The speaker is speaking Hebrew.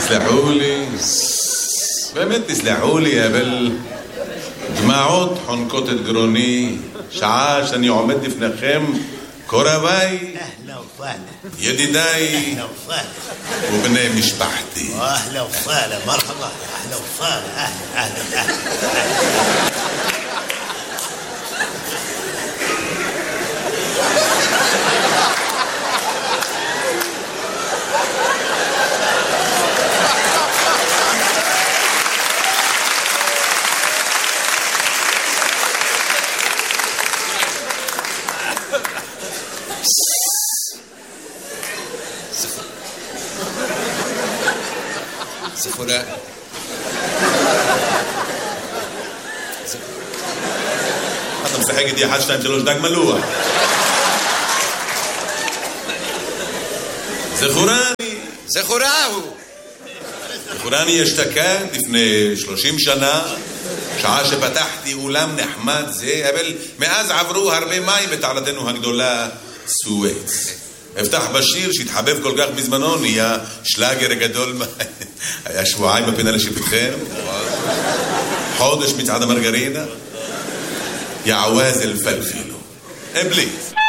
תסלחו לי, באמת תסלחו לי, אבל דמעות חונקות את גרוני, שעה שאני עומד לפניכם, קורביי, ידידיי ובני משפחתי. אהלה וסהלה, מרחבה, אהלה וסהלה, אהלה. זכורה. אתה משחק איתי 1, 2, 3 דג מלוח. זכורני אשתקד לפני 30 שנה, שעה שפתחתי אולם נחמד זה, אבל מאז עברו הרבה מים בתעלתנו הגדולה סואץ. הבטח בשיר שהתחבב כל כך בזמנו, נהיה שלאגר גדול. היה שבועיים בפינה לשיפוטכם, חודש מצעד המרגרינה, יעווז אלפלפילו. בלי